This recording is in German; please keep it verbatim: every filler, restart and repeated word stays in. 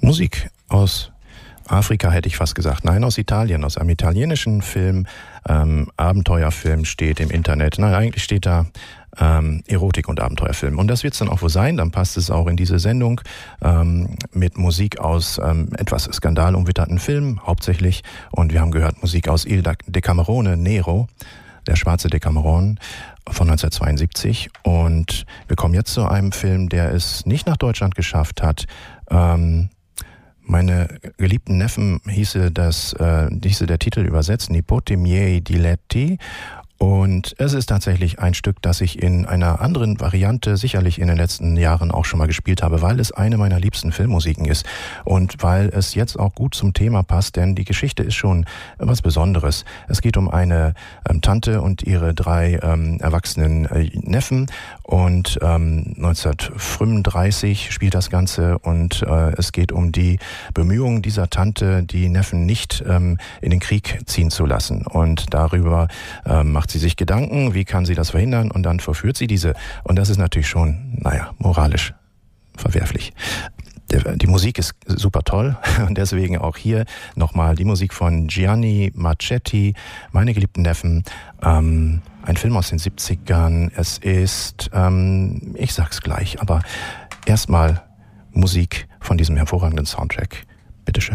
Musik aus Afrika hätte ich fast gesagt. Nein, aus Italien, aus einem italienischen Film, ähm, Abenteuerfilm steht im Internet. Nein, eigentlich steht da ähm, Erotik- und Abenteuerfilm. Und das wird es dann auch wohl sein. Dann passt es auch in diese Sendung ähm, mit Musik aus ähm, etwas skandalumwitterten Filmen hauptsächlich. Und wir haben gehört Musik aus Il Decamerone, Nero, der schwarze Decameron von neunzehnhundertzweiundsiebzig. Und wir kommen jetzt zu einem Film, der es nicht nach Deutschland geschafft hat. Ähm, Meine geliebten Neffen hieße das, äh, hieße der Titel übersetzt, Nipote miei diletti. Und es ist tatsächlich ein Stück, das ich in einer anderen Variante sicherlich in den letzten Jahren auch schon mal gespielt habe, weil es eine meiner liebsten Filmmusiken ist und weil es jetzt auch gut zum Thema passt, denn die Geschichte ist schon was Besonderes. Es geht um eine ähm, Tante und ihre drei ähm, erwachsenen äh, Neffen und ähm, neunzehnhundertfünfunddreißig spielt das Ganze und äh, es geht um die Bemühungen dieser Tante, die Neffen nicht ähm, in den Krieg ziehen zu lassen, und darüber ähm, macht sie sich Gedanken, wie kann sie das verhindern, und dann verführt sie diese. Und das ist natürlich schon, naja, moralisch verwerflich. Der, die Musik ist super toll und deswegen auch hier nochmal die Musik von Gianni Marchetti, Meine geliebten Neffen, ähm, ein Film aus den siebzigern. Es ist, ähm, ich sag's gleich, aber erstmal Musik von diesem hervorragenden Soundtrack.